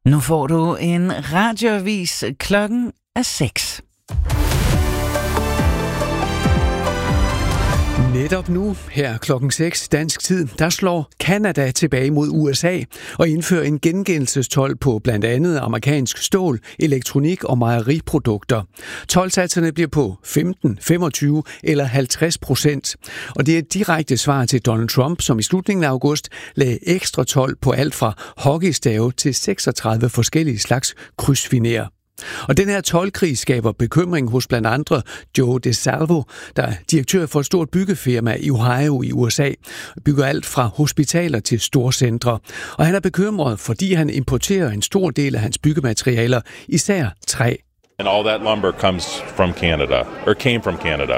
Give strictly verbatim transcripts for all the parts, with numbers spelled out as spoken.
Nu får du en radioavis. Klokken er seks. Netop nu, her klokken seks dansk tid, der slår Canada tilbage mod U S A og indfører en gengældelsestolv på blandt andet amerikansk stål, elektronik og mejeriprodukter. Toldsatserne bliver på femten, femogtyve eller halvtreds procent. Og det er et direkte svar til Donald Trump, som i slutningen af august lagde ekstra told på alt fra hockeystave til seksogtredive forskellige slags krydsfiner. Og den her toldkrig skaber bekymring hos blandt andre Joe DeSalvo, der er direktør for et stort byggefirma i Ohio i U S A, bygger alt fra hospitaler til storcentre. Og han er bekymret, fordi han importerer en stor del af hans byggematerialer, især træ. And all that lumber comes from Canada, or came from Canada.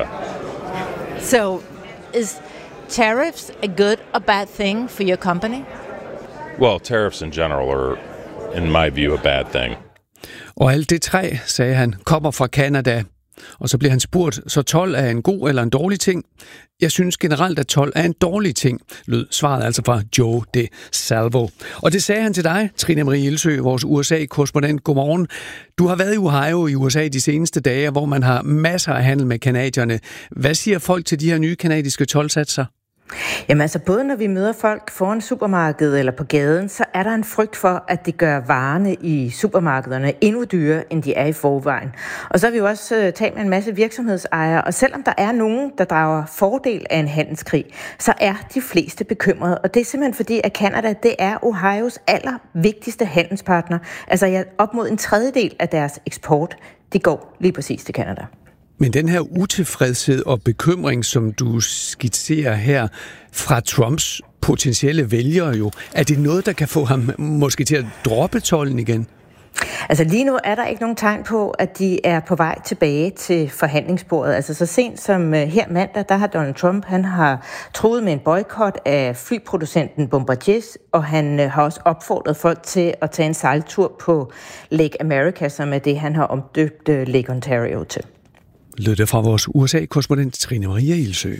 So, is tariffs a good or bad thing for your company? Well, tariffs in general are, in my view, a bad thing. Og alt det træ, sagde han, kommer fra Canada. Og så bliver han spurgt, så told er en god eller en dårlig ting? Jeg synes generelt, at told er en dårlig ting, lød svaret altså fra Joe DeSalvo. Og det sagde han til dig, Trine Marie Ilsøe, vores U S A-korrespondent. Godmorgen. Du har været i Ohio i U S A de seneste dage, hvor man har masser af handel med canadierne. Hvad siger folk til de her nye canadiske toldsatser? Jamen altså, både når vi møder folk foran supermarkedet eller på gaden, så er der en frygt for, at det gør varerne i supermarkederne endnu dyrere, end de er i forvejen. Og så har vi jo også uh, talt med en masse virksomhedsejere, og selvom der er nogen, der drager fordel af en handelskrig, så er de fleste bekymrede. Og det er simpelthen fordi, at Canada, det er Ohios allervigtigste handelspartner. Altså ja, op mod en tredjedel af deres eksport, det går lige præcis til Canada. Men den her utilfredshed og bekymring, som du skitserer her fra Trumps potentielle vælgere jo, er det noget, der kan få ham måske til at droppe tolden igen? Altså lige nu er der ikke nogen tegn på, at de er på vej tilbage til forhandlingsbordet. Altså så sent som her mandag, der har Donald Trump, han har truet med en boykot af flyproducenten Bombardier, og han har også opfordret folk til at tage en sejltur på Lake America, som er det, han har omdøbt Lake Ontario til. Lød det fra vores U S A-korrespondent Trine Marie Ilsøe.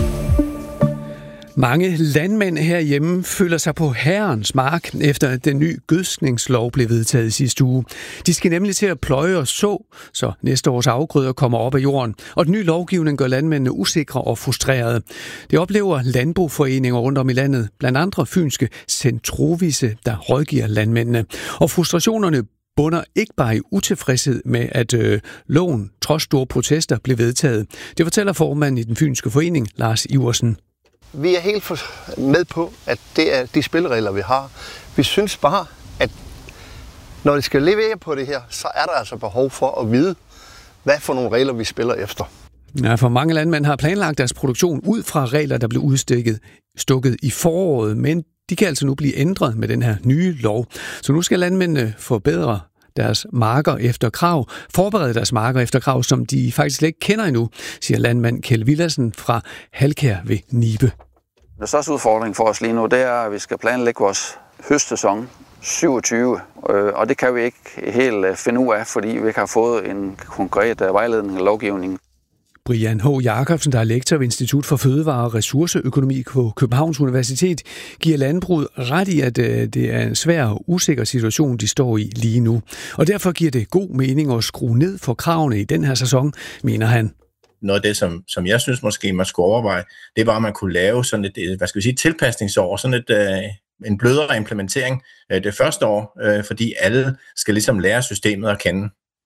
Mange landmænd herhjemme føler sig på herrens mark, efter at den nye gødskningslov blev vedtaget i sidste uge. De skal nemlig til at pløje og så, så næste års afgrøder kommer op af jorden. Og den nye lovgivning gør landmændene usikre og frustrerede. Det oplever landboforeninger rundt om i landet, blandt andre fynske Centrovise, der rådgiver landmændene. Og frustrationerne bunder ikke bare i utilfredshed med, at øh, loven trods store protester blev vedtaget. Det fortæller formanden i den fynske forening, Lars Iversen. Vi er helt med på, at det er de spilleregler, vi har. Vi synes bare, at når det skal levere på det her, så er der altså behov for at vide, hvad for nogle regler vi spiller efter. Ja, for mange landmænd har planlagt deres produktion ud fra regler, der blev udstukket stukket i foråret, men de kan altså nu blive ændret med den her nye lov. Så nu skal landmændene forbedre deres marker efter krav, forberede deres marker efter krav, som de faktisk slet ikke kender endnu, siger landmand Kjeld Villadsen fra Halkær ved Nibe. Den største udfordring for os lige nu, det er, at vi skal planlægge vores høstsæson syvogtyve, og det kan vi ikke helt finde ud af, fordi vi ikke har fået en konkret vejledning og lovgivning. Brian H. Jacobsen, der er lektor ved Institut for Fødevare og Ressourceøkonomi på Københavns Universitet, giver landbruget ret i, at det er en svær og usikker situation, de står i lige nu. Og derfor giver det god mening at skrue ned for kravene i den her sæson, mener han. Noget af det, som, som jeg synes måske, man skulle overveje, det var, at man kunne lave sådan et, hvad skal vi sige, tilpasningsår, sådan et, øh, en blødere implementering øh, det første år, øh, fordi alle skal ligesom lære systemet at kende.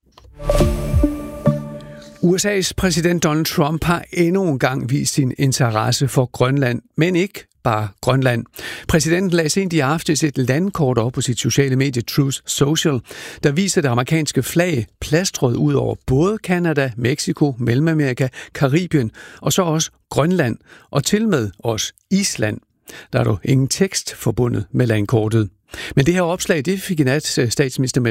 U S A's præsident Donald Trump har endnu en gang vist sin interesse for Grønland, men ikke bare Grønland. Præsidenten lagde sent i aftes et landkort op på sit sociale medie Truth Social, der viser det amerikanske flag plastret ud over både Canada, Mexico, Mellemamerika, Karibien og så også Grønland, og til med også Island. Der er dog ingen tekst forbundet med landkortet. Men det her opslag, det fik i nat statsminister